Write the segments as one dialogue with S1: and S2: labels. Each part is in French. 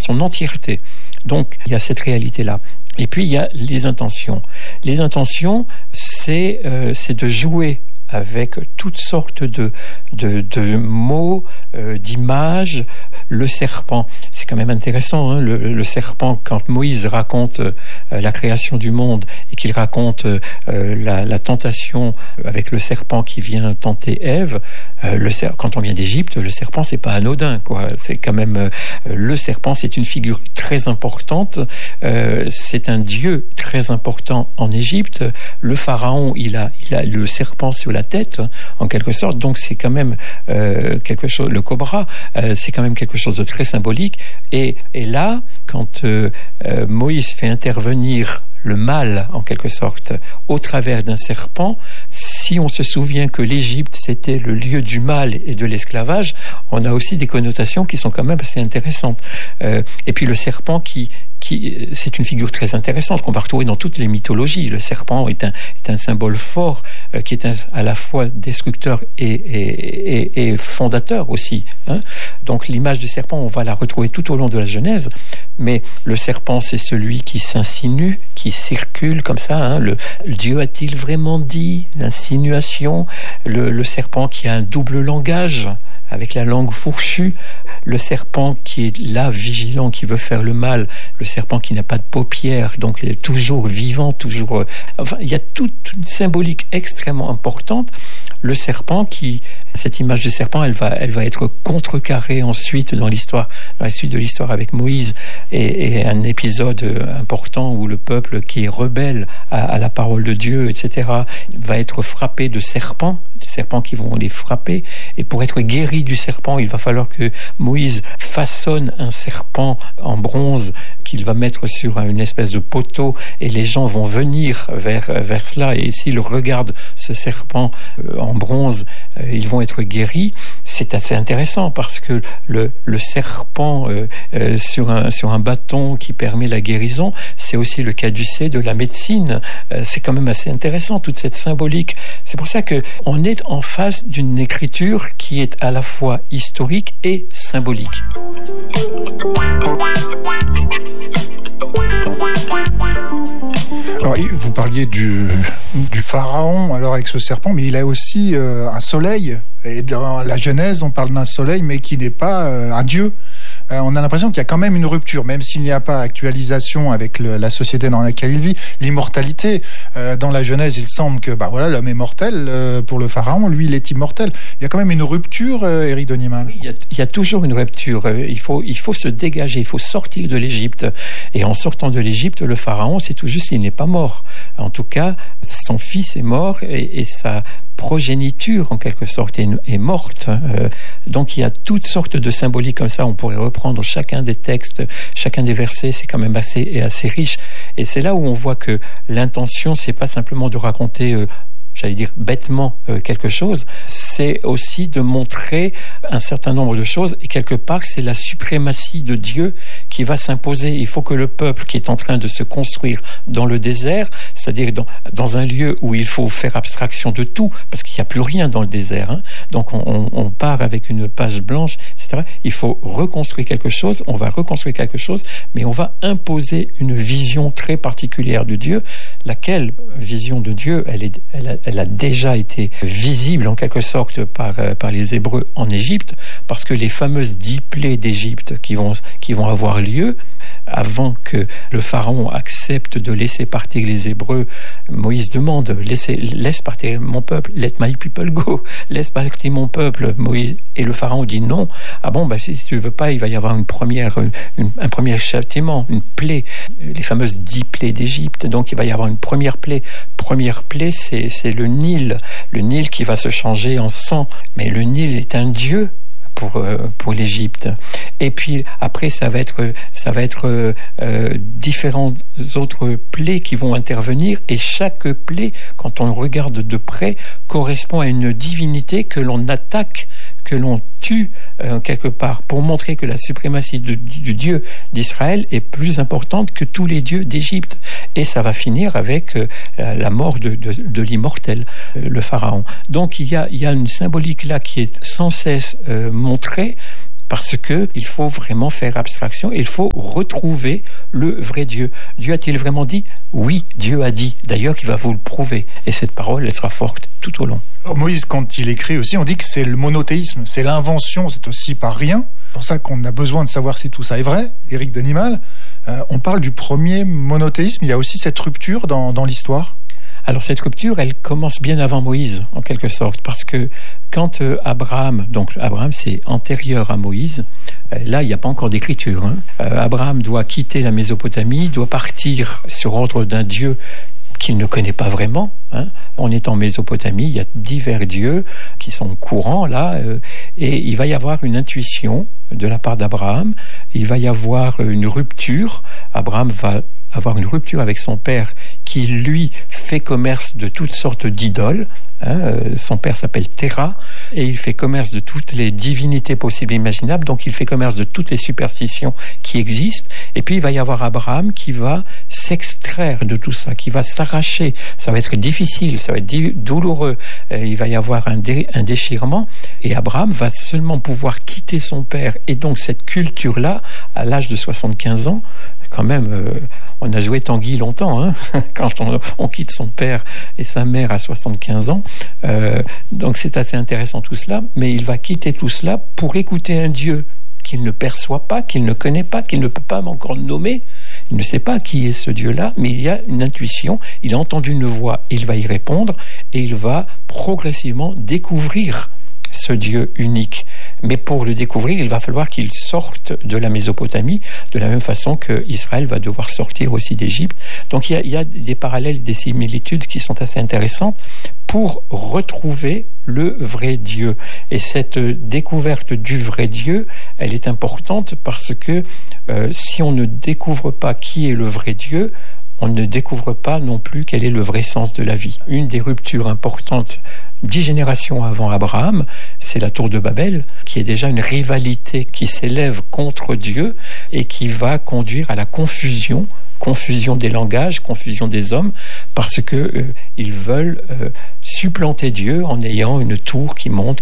S1: son entièreté. Donc, il y a cette réalité-là. Et puis, il y a les intentions. Les intentions, c'est de jouer avec toutes sortes de mots, d'images. Le serpent, c'est quand même intéressant, hein, le serpent, quand Moïse raconte la création du monde et qu'il raconte la tentation avec le serpent qui vient tenter Ève, quand on vient d'Égypte, le serpent, c'est pas anodin, quoi. C'est quand même le serpent, c'est une figure très importante, c'est un dieu très important en Égypte. Le pharaon, il a le serpent sur la tête, en quelque sorte, donc c'est quand même quelque chose. Le cobra, c'est quand même quelque chose de très symbolique. Et là, quand Moïse fait intervenir le mal, en quelque sorte, au travers d'un serpent, si on se souvient que l'Égypte, c'était le lieu du mal et de l'esclavage, on a aussi des connotations qui sont quand même assez intéressantes. Et puis le serpent qui c'est une figure très intéressante qu'on va retrouver dans toutes les mythologies. Le serpent est un symbole fort qui est à la fois destructeur et fondateur aussi, hein. Donc l'image du serpent, on va la retrouver tout au long de la Genèse, mais le serpent, c'est celui qui s'insinue, qui circule comme ça, hein. Dieu a-t-il vraiment dit? L'insinuation. Le serpent qui a un double langage, avec la langue fourchue, le serpent qui est là, vigilant, qui veut faire le mal, le serpent qui n'a pas de paupières, donc il est toujours vivant, toujours... Enfin, il y a toute une symbolique extrêmement importante. Le serpent cette image du serpent, elle va être contrecarrée ensuite dans la suite de l'histoire avec Moïse, et un épisode important où le peuple qui est rebelle à la parole de Dieu, etc., va être frappé de serpents, des serpents qui vont les frapper, et pour être guéri du serpent, il va falloir que Moïse façonne un serpent en bronze qu'il va mettre sur une espèce de poteau, et les gens vont venir vers cela, et s'ils regardent ce serpent en bronze, ils vont être guéris. C'est assez intéressant parce que le serpent sur un bâton qui permet la guérison, c'est aussi le caducée de la médecine. C'est quand même assez intéressant, toute cette symbolique. C'est pour ça qu'on est en face d'une écriture qui est à la fois historique et symbolique.
S2: Alors, vous parliez du pharaon, alors avec ce serpent, mais il a aussi un soleil. Et dans la Genèse, on parle d'un soleil, mais qui n'est pas un dieu. On a l'impression qu'il y a quand même une rupture, même s'il n'y a pas actualisation avec la société dans laquelle il vit. L'immortalité, dans la Genèse, il semble que l'homme est mortel. Pour le pharaon, lui, il est immortel. Il y a quand même une rupture, Éric Denimal.
S1: Oui, il y a toujours une rupture. Il faut se dégager, il faut sortir de l'Égypte. Et en sortant de l'Égypte, le pharaon, c'est tout juste, il n'est pas mort. En tout cas, son fils est mort et sa progéniture, en quelque sorte, est morte. Donc, il y a toutes sortes de symboliques comme ça. On pourrait reprendre chacun des textes, chacun des versets. C'est quand même assez riche. Et c'est là où on voit que l'intention, c'est pas simplement de raconter... j'allais dire bêtement quelque chose, c'est aussi de montrer un certain nombre de choses, et quelque part c'est la suprématie de Dieu qui va s'imposer. Il faut que le peuple qui est en train de se construire dans le désert, c'est-à-dire dans un lieu où il faut faire abstraction de tout, parce qu'il n'y a plus rien dans le désert, hein. Donc on part avec une page blanche, etc. Il faut reconstruire quelque chose, on va reconstruire quelque chose, mais on va imposer une vision très particulière de Dieu, laquelle vision de Dieu, elle a déjà été visible en quelque sorte par les Hébreux en Égypte, parce que les fameuses 10 plaies d'Égypte qui vont avoir lieu avant que le pharaon accepte de laisser partir les Hébreux, Moïse demande laisse partir mon peuple, let my people go, laisse partir mon peuple. Moïse, et le pharaon dit non. Ah bon, si tu veux pas, il va y avoir un premier châtiment, une plaie, les fameuses 10 plaies d'Égypte. Donc il va y avoir une première plaie. Première plaie, c'est le Nil qui va se changer en sang. Mais le Nil est un dieu pour l'Égypte. Et puis après, ça va être différentes autres plaies qui vont intervenir, et chaque plaie, quand on regarde de près, correspond à une divinité que l'on attaque, que l'on tue quelque part, pour montrer que la suprématie du Dieu d'Israël est plus importante que tous les dieux d'Égypte. Et ça va finir avec la mort de l'immortel, le pharaon. Donc il y a une symbolique là qui est sans cesse montrée, parce que il faut vraiment faire abstraction, il faut retrouver le vrai Dieu. Dieu a-t-il vraiment dit ? Oui, Dieu a dit. D'ailleurs, il va vous le prouver. Et cette parole, elle sera forte tout au long.
S2: Moïse, quand il écrit aussi, on dit que c'est le monothéisme, c'est l'invention, c'est aussi pas rien. C'est pour ça qu'on a besoin de savoir si tout ça est vrai. Éric Danimal, on parle du premier monothéisme, il y a aussi cette rupture dans l'histoire.
S1: Alors cette rupture, elle commence bien avant Moïse, en quelque sorte, parce que quand Abraham c'est antérieur à Moïse, là il n'y a pas encore d'écriture. Abraham doit quitter la Mésopotamie, doit partir sur ordre d'un Dieu qu'il ne connaît pas vraiment. On est en Mésopotamie, il y a divers dieux qui sont courants là, et il va y avoir une intuition de la part d'Abraham, il va y avoir une rupture. Abraham va avoir une rupture avec son père qui, lui, fait commerce de toutes sortes d'idoles. Son père s'appelle Terah et il fait commerce de toutes les divinités possibles et imaginables, donc il fait commerce de toutes les superstitions qui existent. Et puis il va y avoir Abraham qui va s'extraire de tout ça, qui va s'arracher. Ça va être difficile, ça va être douloureux, il va y avoir un déchirement, et Abraham va seulement pouvoir quitter son père et donc cette culture-là à l'âge de 75 ans. Quand même, on a joué Tanguy longtemps, quand on quitte son père et sa mère à 75 ans. Donc c'est assez intéressant tout cela, mais il va quitter tout cela pour écouter un Dieu qu'il ne perçoit pas, qu'il ne connaît pas, qu'il ne peut pas encore nommer. Il ne sait pas qui est ce Dieu-là, mais il y a une intuition, il a entendu une voix, il va y répondre et il va progressivement découvrir ce Dieu unique. Mais pour le découvrir, il va falloir qu'il sorte de la Mésopotamie, de la même façon que Israël va devoir sortir aussi d'Égypte. Donc il y a des parallèles, des similitudes qui sont assez intéressantes pour retrouver le vrai Dieu. Et cette découverte du vrai Dieu, elle est importante parce que si on ne découvre pas qui est le vrai Dieu, on ne découvre pas non plus quel est le vrai sens de la vie. Une des ruptures importantes 10 générations avant Abraham, c'est la tour de Babel, qui est déjà une rivalité qui s'élève contre Dieu et qui va conduire à la confusion des langages, confusion des hommes, parce que ils veulent supplanter Dieu en ayant une tour qui monte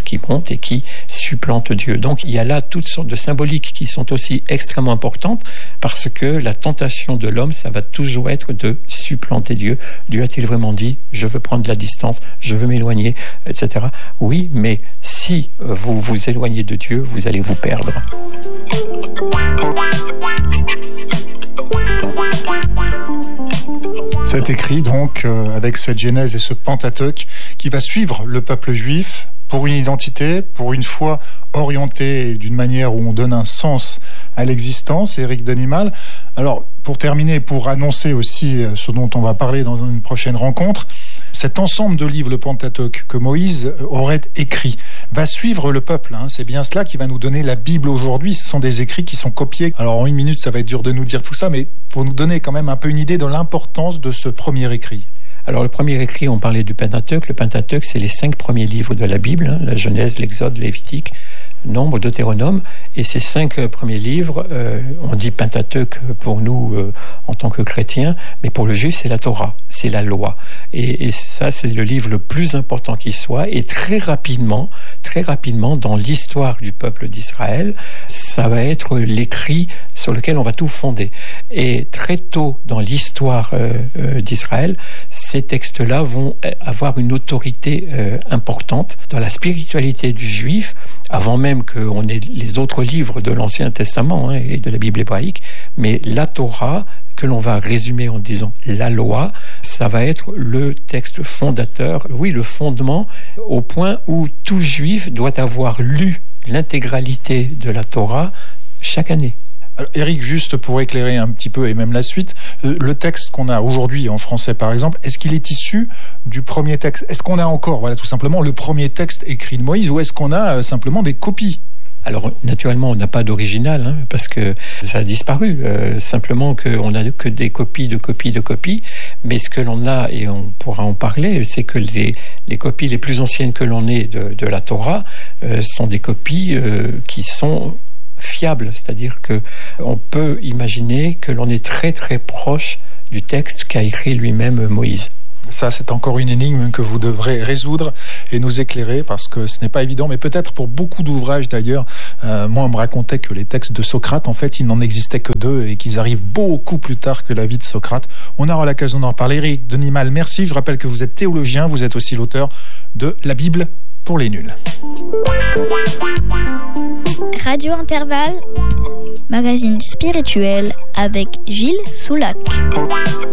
S1: et qui supplante Dieu. Donc il y a là toutes sortes de symboliques qui sont aussi extrêmement importantes, parce que la tentation de l'homme, ça va toujours être de supplanter Dieu. Dieu a-t-il vraiment dit « je veux prendre de la distance, je veux m'éloigner », etc. Oui, mais si vous vous éloignez de Dieu, vous allez vous perdre.
S2: C'est écrit donc avec cette Genèse et ce Pentateuque qui va suivre le peuple juif pour une identité, pour une foi orientée d'une manière où on donne un sens à l'existence. Éric Danimal, alors pour terminer, pour annoncer aussi ce dont on va parler dans une prochaine rencontre, cet ensemble de livres, le Pentateuque, que Moïse aurait écrit, va suivre le peuple. C'est bien cela qui va nous donner la Bible aujourd'hui. Ce sont des écrits qui sont copiés. Alors en 1 minute, ça va être dur de nous dire tout ça, mais pour nous donner quand même un peu une idée de l'importance de ce premier écrit.
S1: Alors le premier écrit, on parlait du Pentateuque. Le Pentateuque, c'est les 5 premiers livres de la Bible, la Genèse, l'Exode, Lévitique, Nombre, Deutéronome. Et ces 5 premiers livres, on dit Pentateuque pour nous en tant que chrétiens, mais pour le juif, c'est la Torah, c'est la loi. Et ça, c'est le livre le plus important qui soit. Et très rapidement, dans l'histoire du peuple d'Israël, ça va être l'écrit sur lequel on va tout fonder. Et très tôt dans l'histoire d'Israël, ces textes-là vont avoir une autorité importante dans la spiritualité du juif, avant même qu'on ait les autres livres de l'Ancien Testament et de la Bible hébraïque. Mais la Torah, que l'on va résumer en disant la loi, ça va être le texte fondateur, oui, le fondement, au point où tout juif doit avoir lu l'intégralité de la Torah chaque année.
S2: Alors, Éric, juste pour éclairer un petit peu et même la suite, le texte qu'on a aujourd'hui en français par exemple, est-ce qu'il est issu du premier texte ? Est-ce qu'on a encore, voilà, tout simplement le premier texte écrit de Moïse, ou est-ce qu'on a simplement des copies ?
S1: Alors, naturellement, on n'a pas d'original, parce que ça a disparu. Simplement qu'on n'a que des copies de copies. Mais ce que l'on a, et on pourra en parler, c'est que les copies les plus anciennes que l'on ait de la Torah sont des copies qui sont fiables. C'est-à-dire qu'on peut imaginer que l'on est très très proche du texte qu'a écrit lui-même Moïse.
S2: Ça, c'est encore une énigme que vous devrez résoudre et nous éclairer, parce que ce n'est pas évident, mais peut-être pour beaucoup d'ouvrages d'ailleurs. Moi, on me racontait que les textes de Socrate, en fait, il n'en existait que 2 et qu'ils arrivent beaucoup plus tard que la vie de Socrate. On aura l'occasion d'en parler. Éric Denimal, merci. Je rappelle que vous êtes théologien, vous êtes aussi l'auteur de La Bible pour les nuls.
S3: Radio Intervalle, magazine spirituel avec Gilles Soulac.